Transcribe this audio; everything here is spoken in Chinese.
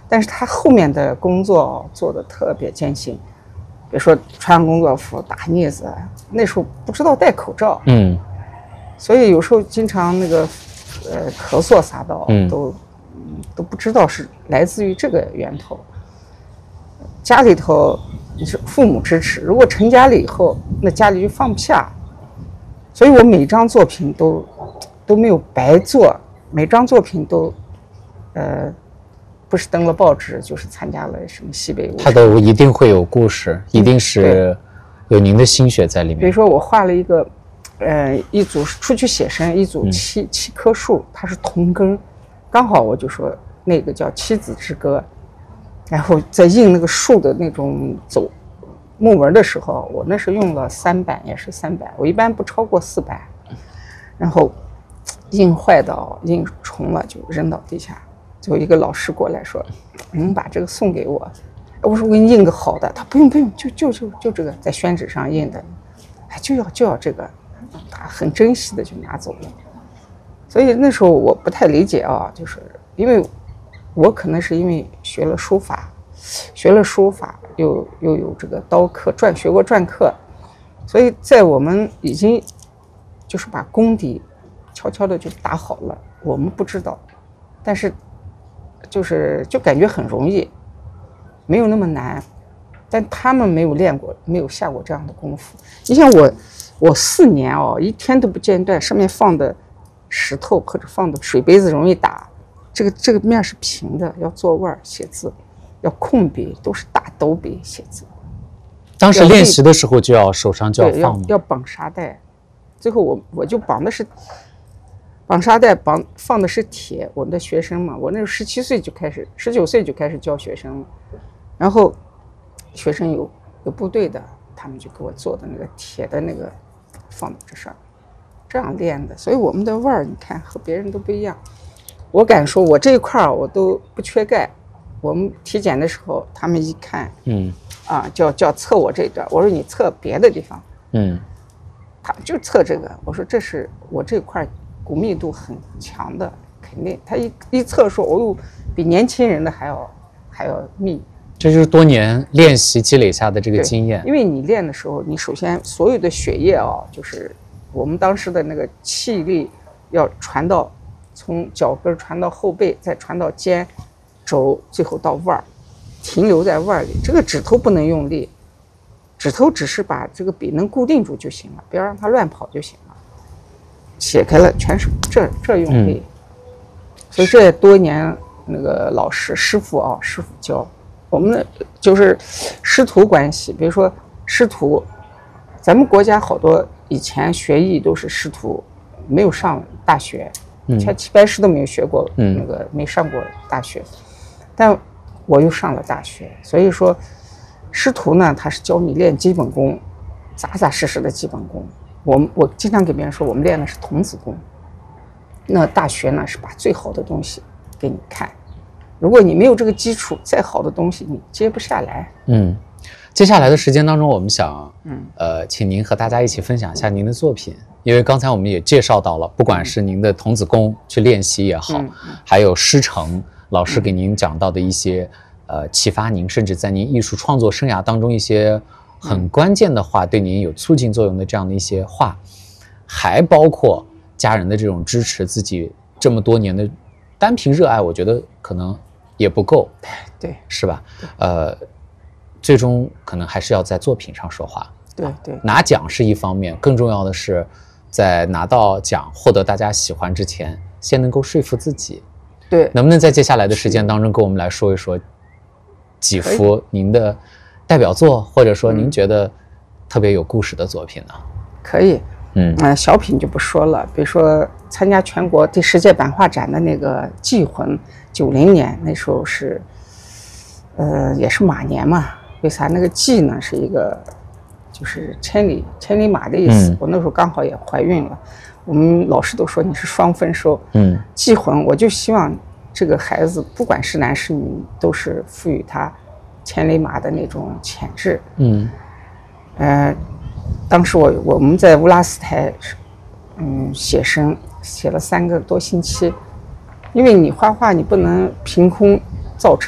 但是他后面的工作做得特别艰辛，比如说穿工作服、打腻子，那时候不知道戴口罩，所以有时候经常那个咳嗽啥的都不知道是来自于这个源头。家里头是父母支持，如果成家了以后，那家里就放不下，所以我每张作品都没有白做，每张作品都不是登了报纸，就是参加了什么西北舞， 它都一定会有故事，一定是有您的心血在里面。 比如说我画了一个一组出去写生，一组七棵树，它是同根，刚好我就说那个叫七子之歌，然后在印那个树的那种走木纹的时候，我那时候用了3版，也是3版，我一般不超过4版，然后印坏的印重了就扔到地下，最后一个老师过来说能把这个送给我，我说我给你印个好的，他不用，就这个在宣纸上印的，就要这个，他很珍惜的就拿走了。所以那时候我不太理解啊，就是因为我可能是因为学了书法又有这个刀刻学过篆刻，所以在我们已经就是把功底悄悄的就打好了，我们不知道，但是就感觉很容易，没有那么难，但他们没有练过，没有下过这样的功夫。你像我4年一天都不间断，上面放的石头或者放的水杯子容易打，这个面是平的，要做腕写字，要控笔，都是大斗笔写字。 当时练习的时候就要手上就要放吗？ 要绑沙袋，最后我就绑沙袋，放的是铁。我的学生嘛，我那时候19岁就开始教学生了，然后学生有部队的，他们就给我做的那个铁的那个放到这上，这样练的。所以我们的腕儿你看和别人都不一样。我敢说我这一块我都不缺钙。我们体检的时候他们一看叫测我这段，我说你测别的地方，他们就测这个，我说这是我这块骨密度很强的，肯定他一测说哦，比年轻人的还要密。 这就是多年练习积累下的这个经验。 因为你练的时候，你首先所有的血液就是我们当时的那个气力要传到从脚跟传到后背，再传到肩肘，最后到腕儿，停留在腕儿里。这个指头不能用力，指头只是把这个笔能固定住就行了，不要让它乱跑就行了。写开了全是这用力，所以这也多年那个老师师傅教我们的，就是师徒关系。比如说师徒，咱们国家好多以前学艺都是师徒，没有上大学，全齐白石都没有学过，那个没上过大学，但我又上了大学，所以说师徒呢，他是教你练基本功，扎扎实实的基本功。我经常给别人说，我们练的是童子功。那大学呢，是把最好的东西给你看。如果你没有这个基础，再好的东西你接不下来。 接下来的时间当中，我们想，请您和大家一起分享一下您的作品，因为刚才我们也介绍到了，不管是您的童子功去练习也好，还有师承老师给您讲到的一些，启发您，甚至在您艺术创作生涯当中一些很关键的话，对您有促进作用的这样的一些话，还包括家人的这种支持，自己这么多年的单凭热爱，我觉得可能也不够， 对， 是吧？最终可能还是要在作品上说话。 对， 拿奖是一方面，更重要的是在拿到奖获得大家喜欢之前，先能够说服自己。 对， 能不能在接下来的时间当中跟我们来说一说几幅您的代表作，或者说您觉得特别有故事的作品呢？ 可以。小品就不说了，比如说参加全国第10届版画展的那个《祭魂》，90年那时候是，也是马年嘛。为啥那个祭呢？是一个就是千里马的意思。我那时候刚好也怀孕了，我们老师都说你是双丰收。祭魂，我就希望这个孩子不管是男是女，都是赋予他千里马的那种潜质。当时我们在乌拉斯台，写生写了3个多星期，因为你画画你不能凭空造成。